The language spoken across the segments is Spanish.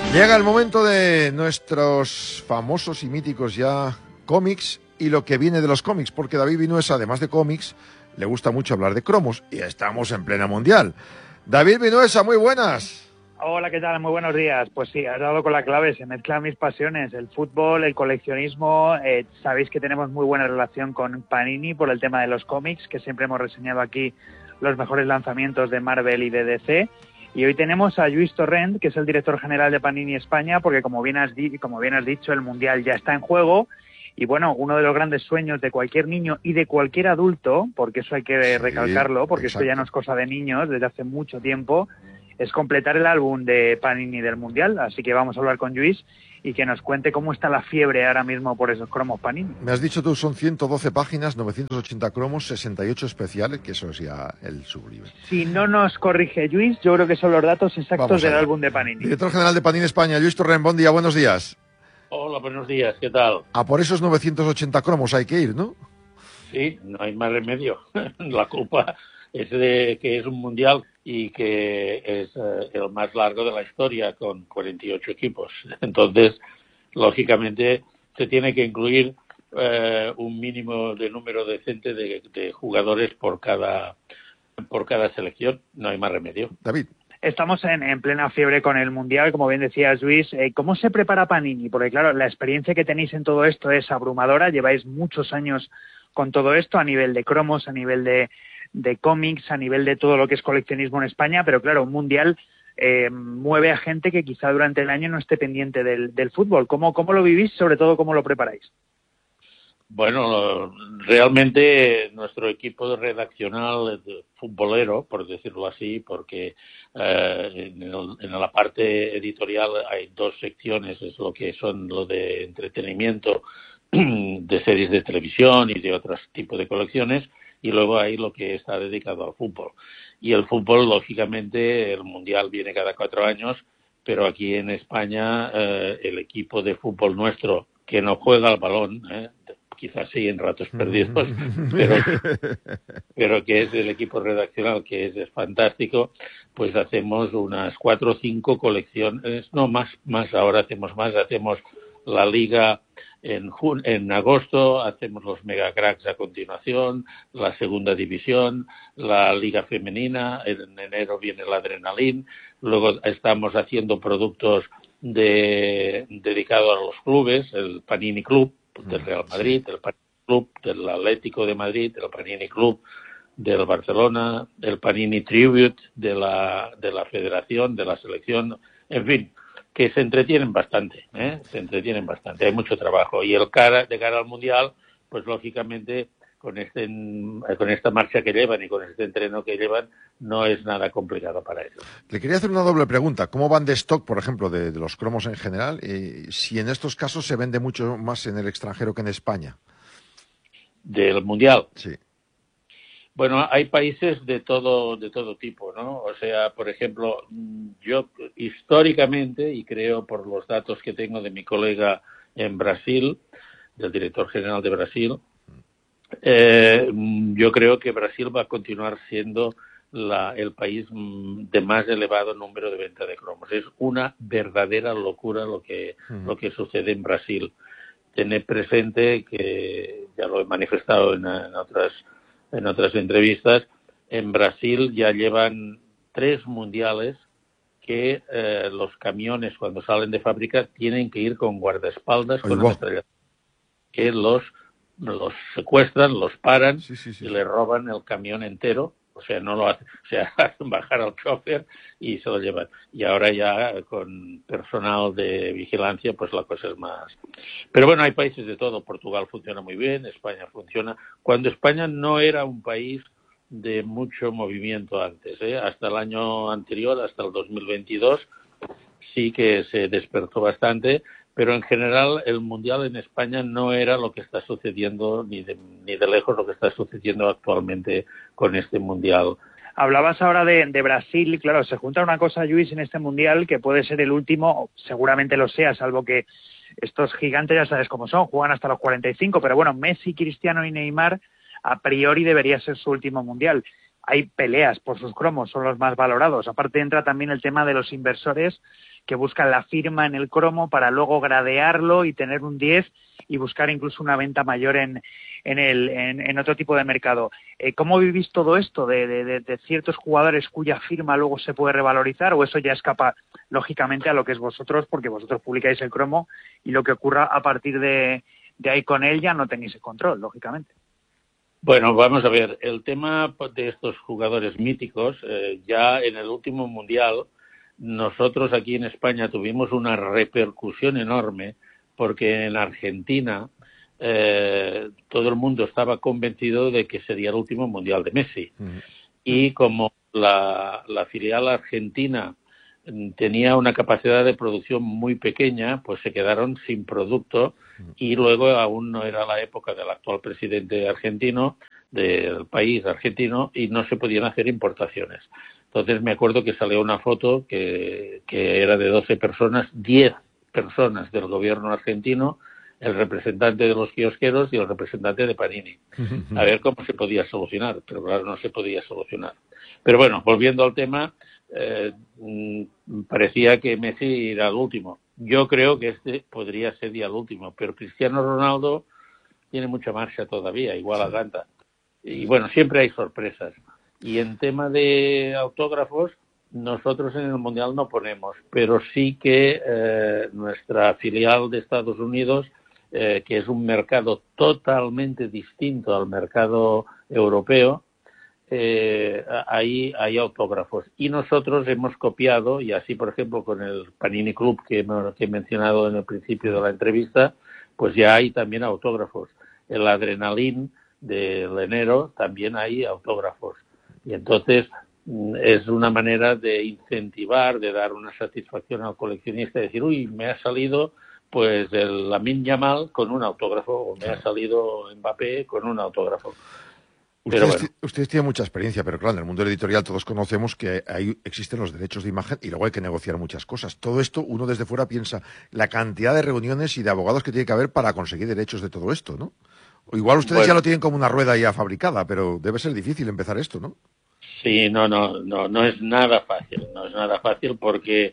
Llega el momento de nuestros famosos y míticos ya cómics y lo que viene de los cómics, porque David Vinuesa, además de cómics, le gusta mucho hablar de cromos y estamos en plena mundial. David Vinuesa, muy buenas. Hola, ¿qué tal? Muy buenos días. Pues sí, has dado con la clave, se mezclan mis pasiones, el fútbol, el coleccionismo. Sabéis que tenemos muy buena relación con Panini por el tema de los cómics, que siempre hemos reseñado aquí los mejores lanzamientos de Marvel y de DC. Y hoy tenemos a Lluís Torrent, que es el director general de Panini España, porque como bien has dicho, el Mundial ya está en juego. Y bueno, uno de los grandes sueños de cualquier niño y de cualquier adulto, porque eso hay que recalcarlo, porque exacto. esto ya no es cosa de niños desde hace mucho tiempo, es completar el álbum de Panini del Mundial. Así que vamos a hablar con Lluís y que nos cuente cómo está la fiebre ahora mismo por esos cromos Panini. Me has dicho tú, son 112 páginas, 980 cromos, 68 especiales, que eso es ya el sublime. Si no nos corrige Lluís, yo creo que son los datos exactos del álbum de Panini. Director general de Panini España, Lluís Torrent, buen día, buenos días. Hola, buenos días, ¿qué tal? A por esos 980 cromos hay que ir, ¿no? Sí, no hay más remedio. La culpa es de que es un mundial y que es el más largo de la historia, con 48 equipos. Entonces, lógicamente, se tiene que incluir un mínimo de número decente de jugadores por cada selección. No hay más remedio. David. Estamos en plena fiebre con el Mundial, como bien decías, Luis. ¿Cómo se prepara Panini? Porque, claro, la experiencia que tenéis en todo esto es abrumadora. Lleváis muchos años con todo esto, a nivel de cromos, a nivel de cómics, a nivel de todo lo que es coleccionismo en España. Pero, claro, un Mundial mueve a gente que quizá durante el año no esté pendiente del fútbol. ¿Cómo lo vivís? Sobre todo, ¿cómo lo preparáis? Bueno, realmente nuestro equipo redaccional futbolero, por decirlo así, porque en la parte editorial hay dos secciones, es lo que son lo de entretenimiento, de series de televisión y de otros tipos de colecciones, y luego hay lo que está dedicado al fútbol. Y el fútbol, lógicamente, el Mundial viene cada 4 años, pero aquí en España el equipo de fútbol nuestro, que no juega al balón, quizás sí en ratos perdidos, pero que es el equipo redaccional, que es fantástico, pues hacemos unas 4 o 5 colecciones, no más ahora hacemos la liga en agosto, hacemos los mega cracks a continuación, la segunda división, la liga femenina, en enero viene la adrenalín, luego estamos haciendo productos dedicados a los clubes, el Panini Club del Real Madrid, el Panini Club del Atlético de Madrid, el Panini Club del Barcelona, el Panini Tribute de la Federación, de la selección, en fin, que se entretienen bastante, hay mucho trabajo. Y de cara al Mundial, pues lógicamente con esta marcha que llevan y con este entreno que llevan, no es nada complicado para ellos. Le quería hacer una doble pregunta. ¿Cómo van de stock, por ejemplo, de los cromos en general? Si en estos casos se vende mucho más en el extranjero que en España. ¿Del Mundial? Sí. Bueno, hay países de todo tipo, ¿no? O sea, por ejemplo, yo históricamente, y creo por los datos que tengo de mi colega en Brasil, del director general de Brasil, yo creo que Brasil va a continuar siendo el país de más elevado número de venta de cromos. Es una verdadera locura lo que sucede en Brasil. Tened presente que, ya lo he manifestado en otras entrevistas, en Brasil ya llevan 3 mundiales que los camiones cuando salen de fábrica tienen que ir con guardaespaldas, con ametralladoras, que los secuestran, los paran y les roban el camión entero. O sea, no lo hacen, hacen bajar al chofer y se lo llevan. Y ahora ya con personal de vigilancia, pues la cosa es más. Pero bueno, hay países de todo. Portugal funciona muy bien, España funciona. Cuando España no era un país de mucho movimiento antes, hasta el año anterior, hasta el 2022, sí que se despertó bastante. Pero en general el Mundial en España no era lo que está sucediendo ni de lejos lo que está sucediendo actualmente con este Mundial. Hablabas ahora de Brasil, claro, se junta una cosa, Lluís, en este Mundial que puede ser el último, seguramente lo sea, salvo que estos gigantes ya sabes cómo son, juegan hasta los 45, pero bueno, Messi, Cristiano y Neymar a priori debería ser su último Mundial. hay peleas por sus cromos, son los más valorados. Aparte entra también el tema de los inversores que buscan la firma en el cromo para luego gradearlo y tener un 10 y buscar incluso una venta mayor en otro tipo de mercado. ¿Cómo vivís todo esto de ciertos jugadores cuya firma luego se puede revalorizar, o eso ya escapa lógicamente a lo que es vosotros, porque vosotros publicáis el cromo y lo que ocurra a partir de ahí con él ya no tenéis el control, lógicamente? Bueno, vamos a ver, el tema de estos jugadores míticos, ya en el último Mundial, nosotros aquí en España tuvimos una repercusión enorme, porque en Argentina todo el mundo estaba convencido de que sería el último Mundial de Messi. Y como la filial argentina tenía una capacidad de producción muy pequeña, pues se quedaron sin producto, y luego aún no era la época del actual presidente argentino, del país argentino, y no se podían hacer importaciones. Entonces me acuerdo que salió una foto que era de 12 personas, 10 personas del gobierno argentino, el representante de los kiosqueros y el representante de Panini. A ver cómo se podía solucionar, pero claro, no se podía solucionar. Pero bueno, volviendo al tema, parecía que Messi era el último. Yo creo que este podría ser ya el último, pero Cristiano Ronaldo tiene mucha marcha todavía, igual aguanta. Y bueno, siempre hay sorpresas. Y en tema de autógrafos, nosotros en el Mundial no ponemos, pero sí que nuestra filial de Estados Unidos, que es un mercado totalmente distinto al mercado europeo, ahí hay autógrafos. Y nosotros hemos copiado, y así por ejemplo con el Panini Club que he mencionado en el principio de la entrevista, pues ya hay también autógrafos. El Adrenalin del enero también hay autógrafos. Y entonces es una manera de incentivar, de dar una satisfacción al coleccionista, de decir, uy, me ha salido pues el Lamine Yamal con un autógrafo, o me ha salido Mbappé con un autógrafo. Ustedes tienen mucha experiencia, pero claro, en el mundo editorial todos conocemos que ahí existen los derechos de imagen y luego hay que negociar muchas cosas. Todo esto, uno desde fuera piensa la cantidad de reuniones y de abogados que tiene que haber para conseguir derechos de todo esto, ¿no? O igual ustedes ya lo tienen como una rueda ya fabricada, pero debe ser difícil empezar esto, ¿no? Sí, no es nada fácil, porque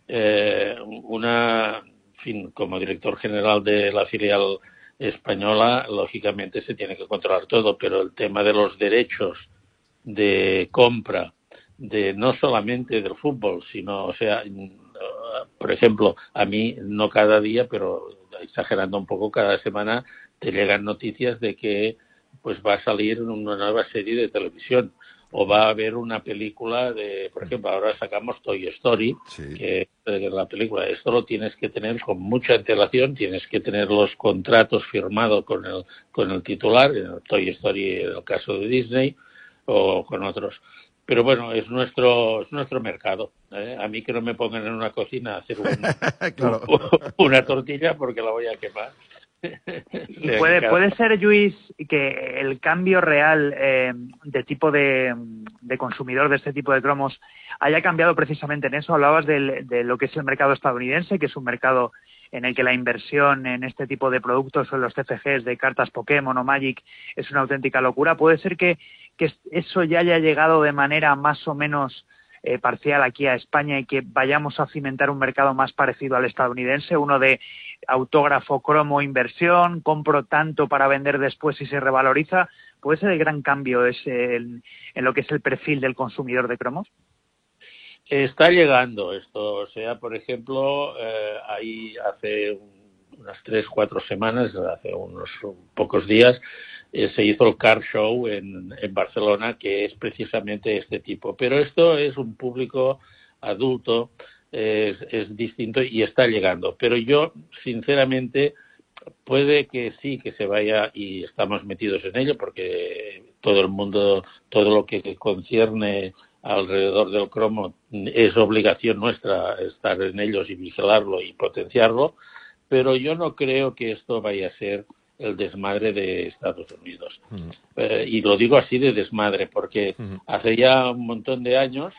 en fin, como director general de la filial española, lógicamente se tiene que controlar todo, pero el tema de los derechos de compra, de no solamente del fútbol, sino, o sea, por ejemplo, a mí no cada día, pero exagerando un poco, cada semana te llegan noticias de que pues va a salir una nueva serie de televisión, o va a haber una película de, por ejemplo, ahora sacamos Toy Story, que es la película. Esto lo tienes que tener con mucha antelación, tienes que tener los contratos firmados con el titular, en Toy Story en el caso de Disney, o con otros. Pero bueno, es nuestro mercado. A mí que no me pongan en una cocina a hacer una tortilla porque la voy a quemar. Y puede ser, Lluís, que el cambio real de tipo de consumidor de este tipo de cromos haya cambiado precisamente en eso. Hablabas de lo que es el mercado estadounidense, que es un mercado en el que la inversión en este tipo de productos, en los CFGs de cartas Pokémon o Magic, es una auténtica locura. Puede ser que eso ya haya llegado de manera más o menos parcial aquí a España y que vayamos a cimentar un mercado más parecido al estadounidense, uno de autógrafo, cromo, inversión, compro tanto para vender después y se revaloriza. ¿Puede ser el gran cambio en lo que es el perfil del consumidor de cromos? Está llegando esto, o sea, por ejemplo, ahí hace unas 3-4 semanas, hace unos pocos días, se hizo el Car Show en Barcelona, que es precisamente este tipo. Pero esto es un público adulto, es distinto y está llegando. Pero yo, sinceramente, puede que sí, que se vaya, y estamos metidos en ello, porque todo el mundo, todo lo que concierne alrededor del cromo es obligación nuestra estar en ellos y vigilarlo y potenciarlo, pero yo no creo que esto vaya a ser el desmadre de Estados Unidos. Y lo digo así de desmadre, porque hace ya un montón de años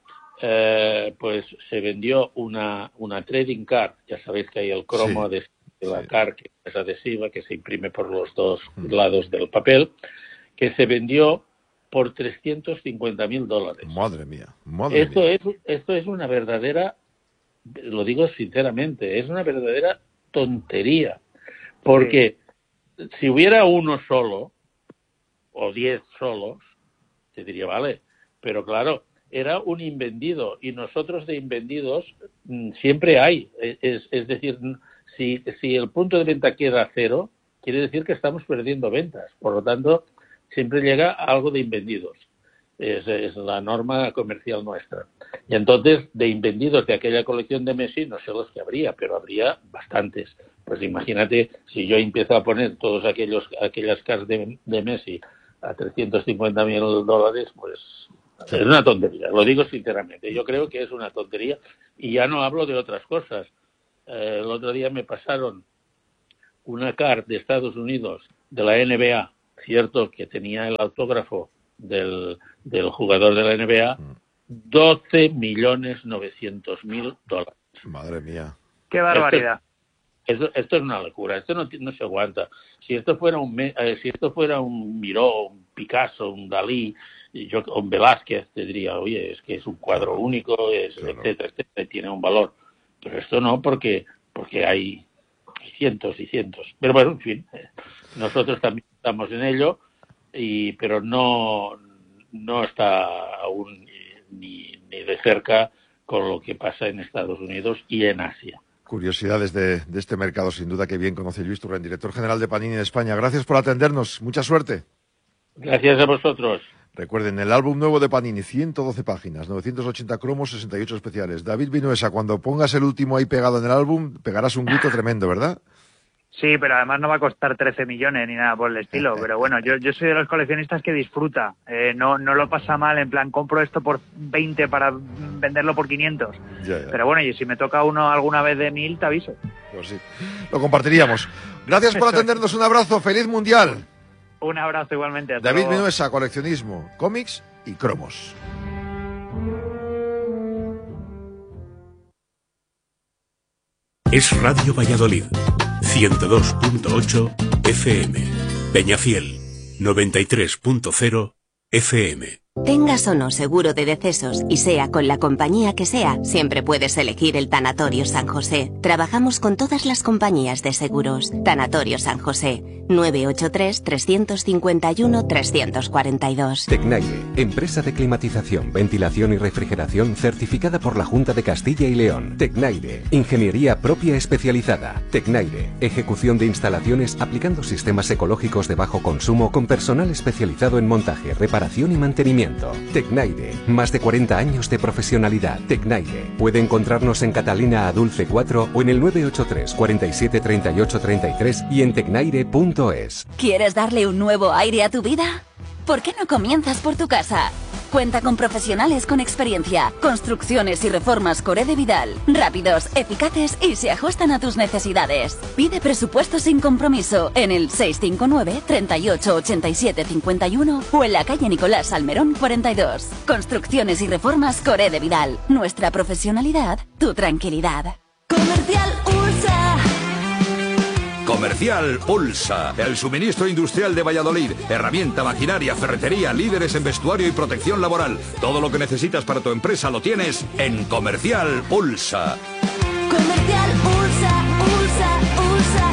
pues se vendió una trading card. Ya sabéis que hay el cromo de la card, que es adhesiva, que se imprime por los dos lados del papel, que se vendió por $350.000. Madre mía. Esto es una verdadera, lo digo sinceramente, es una verdadera tontería. Porque si hubiera uno solo, o 10 solos, te diría, vale. Pero claro, era un invendido, y nosotros de invendidos siempre hay. Es decir, si el punto de venta queda 0, quiere decir que estamos perdiendo ventas. Por lo tanto, siempre llega algo de invendidos. Es la norma comercial nuestra. Y entonces, de invendidos de aquella colección de Messi, no sé los que habría, pero habría bastantes. Pues imagínate, si yo empiezo a poner todos aquellas cards de Messi a $350.000, pues es una tontería. Lo digo sinceramente. Yo creo que es una tontería. Y ya no hablo de otras cosas. El otro día me pasaron una card de Estados Unidos de la NBA, cierto, que tenía el autógrafo del jugador de la NBA, $12.900.000. Madre mía. ¡Qué barbaridad! Esto es una locura. Esto no se aguanta. Si esto fuera un Miró, un Picasso, un Dalí, un Velázquez, te diría, oye, es que es un cuadro único, etcétera, etcétera, tiene un valor. Pero esto no, porque hay cientos y cientos. Pero bueno, en fin, nosotros también estamos en ello, pero no está aún ni de cerca con lo que pasa en Estados Unidos y en Asia. Curiosidades de este mercado, sin duda, que bien conoce Lluís Torrent, director general de Panini de España. Gracias por atendernos. Mucha suerte. Gracias a vosotros. Recuerden, el álbum nuevo de Panini, 112 páginas, 980 cromos, 68 especiales. David Vinuesa, cuando pongas el último ahí pegado en el álbum, pegarás un grito tremendo, ¿verdad? Sí, pero además no va a costar 13 millones ni nada por el estilo. Pero bueno, yo soy de los coleccionistas que disfruta. No lo pasa mal, en plan, compro esto por 20 para venderlo por 500. Ya. Pero bueno, y si me toca uno alguna vez de 1000, te aviso. Pues sí, lo compartiríamos. Gracias por atendernos, un abrazo, feliz mundial. Un abrazo igualmente. Hasta David luego. Vinuesa, coleccionismo, cómics y cromos. Es Radio Valladolid, 102.8 FM, Peñafiel, 93.0 FM. Tengas o no seguro de decesos y sea con la compañía que sea, siempre puedes elegir el Tanatorio San José. Trabajamos con todas las compañías de seguros. Tanatorio San José, 983-351-342. Tecnaire, empresa de climatización, ventilación y refrigeración certificada por la Junta de Castilla y León. Tecnaire, ingeniería propia especializada. Tecnaire, ejecución de instalaciones aplicando sistemas ecológicos de bajo consumo con personal especializado en montaje, reparación y mantenimiento. Tecnaire, más de 40 años de profesionalidad. Tecnaire, puede encontrarnos en Catalina Adulce 4 o en el 983 47 38 33 y en tecnaire.es. ¿Quieres darle un nuevo aire a tu vida? ¿Por qué no comienzas por tu casa? Cuenta con profesionales con experiencia, construcciones y reformas Coré de Vidal, rápidos, eficaces y se ajustan a tus necesidades. Pide presupuesto sin compromiso en el 659 38 87 51 o en la calle Nicolás Salmerón 42. Construcciones y reformas Coré de Vidal. Nuestra profesionalidad, tu tranquilidad. Comercial USA. Comercial Ulsa, el suministro industrial de Valladolid, herramienta, maquinaria, ferretería, líderes en vestuario y protección laboral. Todo lo que necesitas para tu empresa lo tienes en Comercial Ulsa. Comercial USA, USA,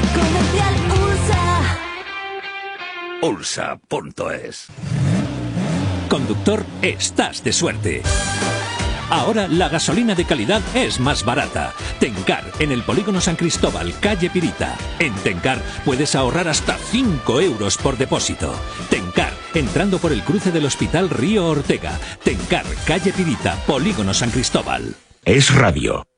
USA, Comercial USA. Ulsa.es. Conductor, estás de suerte. Ahora la gasolina de calidad es más barata. Tencar, en el Polígono San Cristóbal, calle Pirita. En Tencar puedes ahorrar hasta 5 euros por depósito. Tencar, entrando por el cruce del Hospital Río Ortega. Tencar, calle Pirita, Polígono San Cristóbal. Es radio.